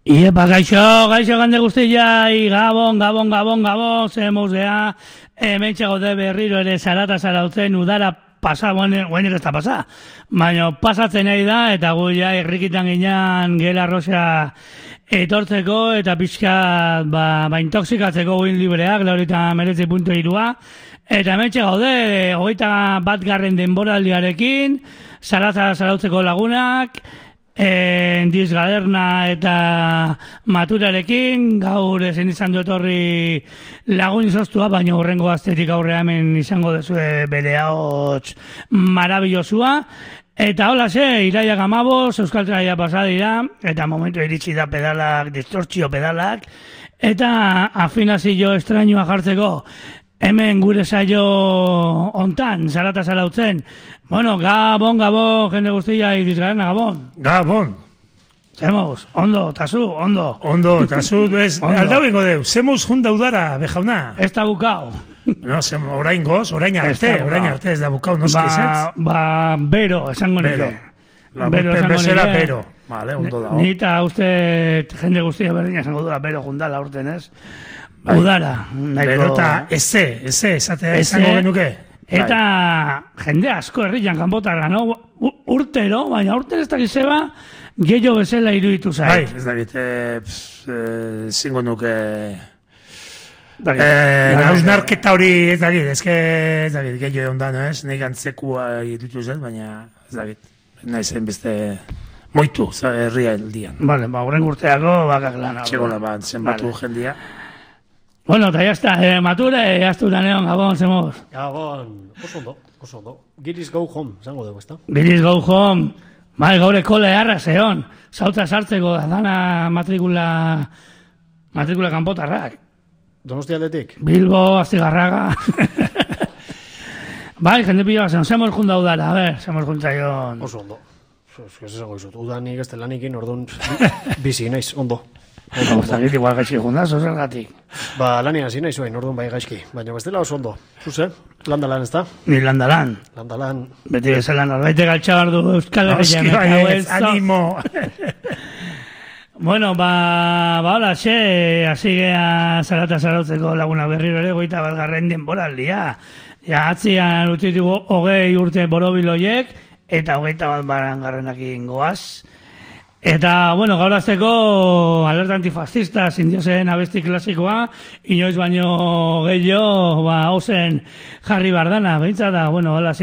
Iepa, gaixo gande guztiai, gabon, zemuzea, hementxe de berriro ere zarata zarautzen udara pasa, guen ez da pasa, baina pasatzen nahi da, eta gu ja irrikitan ginean gela rosa etortzeko, eta pixka, intoxikatzeko guin libreak, 89.3, eta hementxe gaude, 21. denboraldiarekin, zarata zarautzeko lagunak, Diz Gaderna eta Maturarekin, gaur ezin izan du etorri lagun izoztua, baina horrengo gaztetik aurre hemen izango dezue bere ahots marabilosua. Eta hola iraiak 15, Euskal Traia pasadira, eta momentu iritsi da pedalak, distortzio pedalak, eta afinazio estrainoa jartzeko. Hemen gure saio ontan, zarata zarautzen. Bueno, gabon, jende guztia idizgarena, gabon. Gabon. Zemuz, ondo, tazu, ondo. Ondo, tazu, ez, aldau ingo deu, zemuz junda udara, bejauna. Ez da bukau. No, orain goz, orain arte ez da bukau, no skizetz. Bero, esango nire. Bero. Vale, ondo dago. Nita uste jende guztia berdina esango dura, bero jundala urten ez. Udara. Bero eta esatea izango genuke. Eta jende asko herrian kanpotarra, no? Urtero, baina urten ez dakiz zeba, gehiago bezala iruditu zait. Ez dakit, zingo nuke... Nausnarketa hori ez dakit, gehiago egon da, no ez? Nik antzekua iruditu zen, baina ez dakit. Naizen beste... Moitu, herria eldian. Vale, horren urteako bakak lan. Txegola bat, zenbatu jendia. Bueno, eta jazta, Mature, jaztu da neon, gabon, zemoz. Gabon, oso ondo. Giriz go home, zango dugu, ezta? Giriz go home. Bai, gaur ekole harra zeon. Zautza sartzeko, dana matrikula kanpotarrak. Donosti aldetik? Bilbo, Astigarraga. Bai, jende pila zen, zemoz junda udara, a ver, zemoz junta joan. Oso ondo. Ez esango izut, udanik ez telanikin, orduan bizi naiz, ondo. Zagit, igual gaizki jundaz, ozergatik. Lanian hasi nahi zuen, orduan bai gaizki. Baina bestela oso ondo. Zuze, landalan ez da? Ni landalan. Landalan. Beti bezala norbaite galtxabar du Euskal Herrian. Animo. Bueno, hola, hasi gea zarata zarautzeko laguna berriro ere, 21. denboraldia. Ja, atzian utzitu 20 urte borobiloiek, eta 21. garrenakin goaz. Eta, bueno, gaur azteko alerta antifascista zindiozen abesti klasikoa, inoiz baino gehiago, ozen jarri bardana, behintzat da, bueno, hola,